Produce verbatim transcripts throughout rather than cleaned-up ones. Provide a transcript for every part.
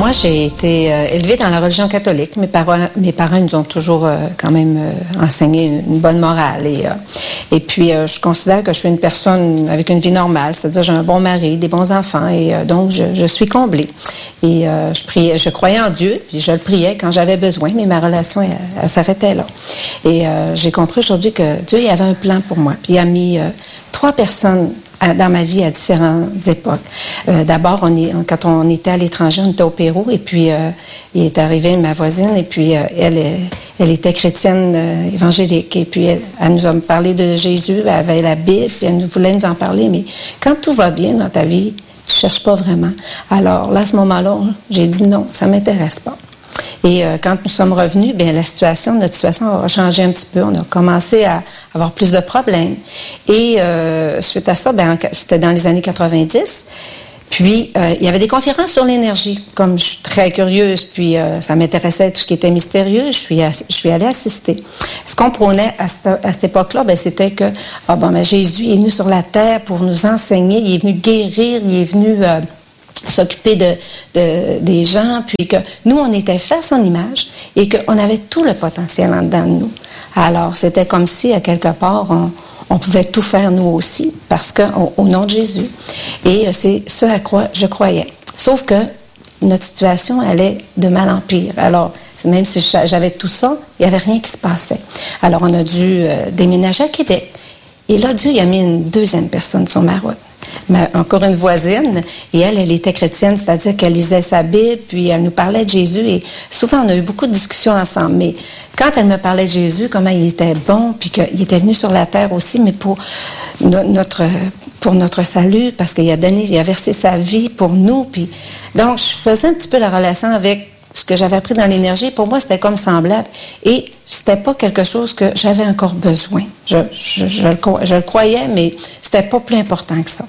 Moi, j'ai été euh, élevée dans la religion catholique. Mes parents, mes parents nous ont toujours euh, quand même euh, enseigné une bonne morale. Et, euh, et puis, euh, je considère que je suis une personne avec une vie normale, c'est-à-dire j'ai un bon mari, des bons enfants, et euh, donc je, je suis comblée. Et euh, je priais, je croyais en Dieu, puis je le priais quand j'avais besoin, mais ma relation, elle, elle s'arrêtait là. Et euh, j'ai compris aujourd'hui que Dieu il avait un plan pour moi. Puis il a mis euh, trois personnes à, dans ma vie à différentes époques. Euh, d'abord, on est, quand on était à l'étranger, on était au Pérou, et puis euh, il est arrivé ma voisine, et puis euh, elle, elle était chrétienne euh, évangélique, et puis elle, elle nous a parlé de Jésus, elle avait la Bible, puis elle nous voulait nous en parler, mais quand tout va bien dans ta vie, tu cherches pas vraiment. Alors là, à ce moment-là, j'ai dit non, ça m'intéresse pas. Et euh, quand nous sommes revenus, bien la situation, notre situation a changé un petit peu. On a commencé à avoir plus de problèmes. Et euh, suite à ça, bien, c'était dans les années quatre-vingt-dix. Puis, euh, il y avait des conférences sur l'énergie. Comme je suis très curieuse, puis euh, ça m'intéressait tout ce qui était mystérieux, je suis, je suis allée assister. Ce qu'on prônait à cette, à cette époque-là, ben, c'était que ah, bon, ben, Jésus est venu sur la terre pour nous enseigner, il est venu guérir, il est venu euh, s'occuper de, de, des gens, puis que nous, on était fait à son image et qu'on avait tout le potentiel en dedans de nous. Alors, c'était comme si, à quelque part, on... on pouvait tout faire nous aussi, parce que au, au nom de Jésus. Et c'est ce à quoi je croyais. Sauf que notre situation allait de mal en pire. Alors, même si j'avais tout ça, il n'y avait rien qui se passait. Alors, on a dû euh, déménager à Québec. Et là, Dieu il a mis une deuxième personne sur ma route. Ma, encore une voisine, et elle, elle était chrétienne, c'est-à-dire qu'elle lisait sa Bible, puis elle nous parlait de Jésus, et souvent, on a eu beaucoup de discussions ensemble, mais quand elle me parlait de Jésus, comment il était bon, puis qu'il était venu sur la terre aussi, mais pour no- notre pour notre salut, parce qu'il a donné, il a versé sa vie pour nous, puis donc, je faisais un petit peu la relation avec ce que j'avais appris dans l'énergie. Pour moi, c'était comme semblable. Et c'était pas quelque chose que j'avais encore besoin. Je, je, je, le, je le croyais, mais c'était pas plus important que ça.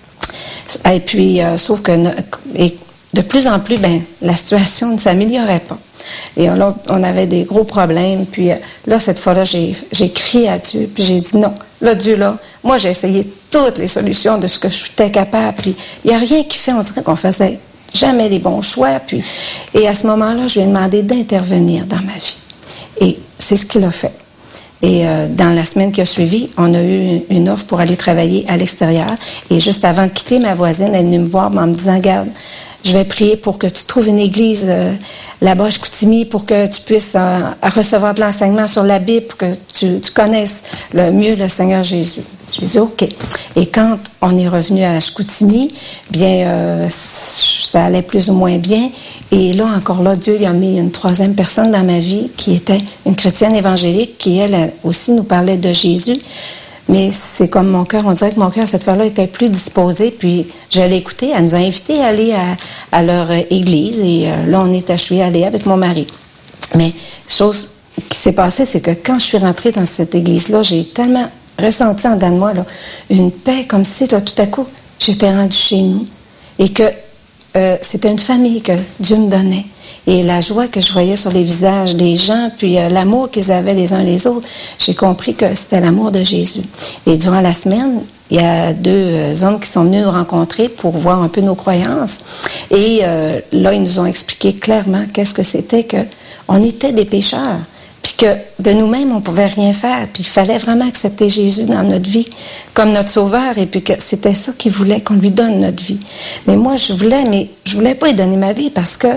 Et puis, euh, sauf que et de plus en plus, ben, la situation ne s'améliorait pas. Et là, on avait des gros problèmes. Puis là, cette fois-là, j'ai, j'ai crié à Dieu. Puis j'ai dit non. Là, Dieu, là, moi, j'ai essayé toutes les solutions de ce que j'étais capable. Puis il n'y a rien qui fait, on dirait qu'on faisait jamais les bons choix. Puis, et à ce moment-là, je lui ai demandé d'intervenir dans ma vie. Et c'est ce qu'il a fait. Et euh, dans la semaine qui a suivi, on a eu une, une offre pour aller travailler à l'extérieur. Et juste avant de quitter, ma voisine, elle est venue me voir en me disant, regarde, je vais prier pour que tu trouves une église euh, là-bas à Chicoutimi, pour que tu puisses euh, recevoir de l'enseignement sur la Bible, pour que tu, tu connaisses le mieux le Seigneur Jésus. J'ai dit OK. Et quand on est revenu à Chicoutimi, bien, euh, ça allait plus ou moins bien. Et là, encore là, Dieu il a mis une troisième personne dans ma vie qui était une chrétienne évangélique qui, elle aussi, nous parlait de Jésus. Mais c'est comme mon cœur, on dirait que mon cœur, cette fois-là, était plus disposé. Puis, je l'ai écouté. Elle nous a invités à aller à, à leur église. Et euh, là, on est, je suis allée avec mon mari. Mais, chose qui s'est passée, c'est que quand je suis rentrée dans cette église-là, j'ai tellement ressenti en dedans de moi là, une paix comme si, là, tout à coup, j'étais rendue chez nous. Et que euh, c'était une famille que Dieu me donnait. Et la joie que je voyais sur les visages des gens, puis euh, l'amour qu'ils avaient les uns les autres, j'ai compris que c'était l'amour de Jésus. Et durant la semaine, il y a deux euh, hommes qui sont venus nous rencontrer pour voir un peu nos croyances. Et euh, là, ils nous ont expliqué clairement qu'est-ce que c'était, que on était des pécheurs. Puis que de nous-mêmes, on pouvait rien faire. Puis il fallait vraiment accepter Jésus dans notre vie comme notre sauveur. Et puis que c'était ça qu'il voulait, qu'on lui donne notre vie. Mais moi, je voulais, mais je voulais pas lui donner ma vie parce que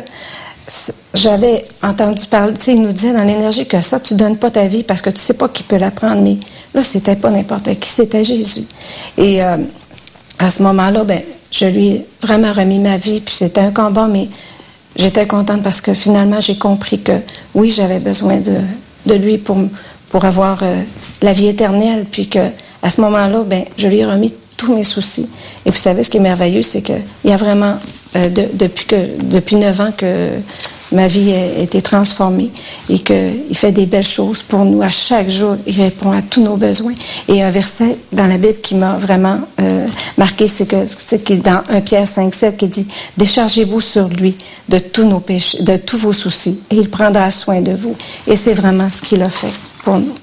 j'avais entendu parler, tu sais, il nous disait dans l'énergie que ça, tu donnes pas ta vie parce que tu sais pas qui peut la prendre. Mais là, c'était pas n'importe qui, c'était Jésus. Et euh, à ce moment-là, ben, je lui ai vraiment remis ma vie. Puis c'était un combat, mais j'étais contente parce que finalement, j'ai compris que, oui, j'avais besoin de, de lui pour, pour avoir euh, la vie éternelle. Puis que à ce moment-là, ben, je lui ai remis tous mes soucis. Et vous savez, ce qui est merveilleux, c'est qu'il y a vraiment, euh, de, depuis, que, depuis neuf ans que ma vie a été transformée et qu'il fait des belles choses pour nous. À chaque jour, il répond à tous nos besoins. Et un verset dans la Bible qui m'a vraiment euh, marqué, c'est que c'est dans un Pierre cinq sept qui dit « Déchargez-vous sur lui de tous nos péchés, de tous vos soucis, et il prendra soin de vous. » Et c'est vraiment ce qu'il a fait pour nous.